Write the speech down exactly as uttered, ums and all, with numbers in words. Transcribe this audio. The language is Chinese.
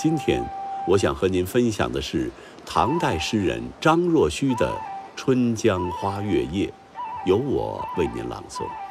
今天，我想和您分享的是唐代诗人张若虚的《春江花月夜》，由我为您朗诵。